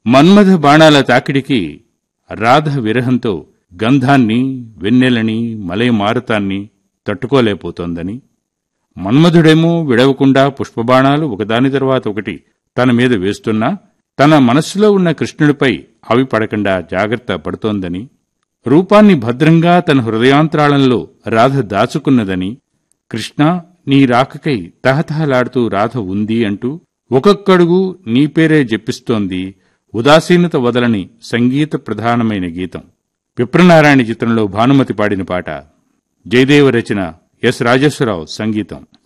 మన్మథ బాణాల తాకిడికి రాధ విరహంతో గంధాన్ని, వెన్నెలని, మలయమారుతాన్ని తట్టుకోలేకపోతోందని, మన్మధుడేమో విడవకుండా పుష్పబాణాలు ఒకదాని తరువాత ఒకటి తన మీద వేస్తున్నా తన మనస్సులో ఉన్న కృష్ణుడిపై అవి పడకుండా జాగ్రత్త పడుతోందని, రూపాన్ని భద్రంగా తన హృదయాంతరాళంలో రాధ దాచుకున్నదని, కృష్ణ నీ రాకకై తహతహలాడుతూ రాధ ఉంది అంటూ ఒక్కొక్కడుగు నీ పేరే జపిస్తోంది ఉదాసీనత వదలని సంగీత ప్రధానమైన గీతం. విప్రనారాయణ చిత్రంలో భానుమతి పాడిన పాట. జయదేవ రచన, ఎస్ రాజేశ్వరరావు సంగీతం.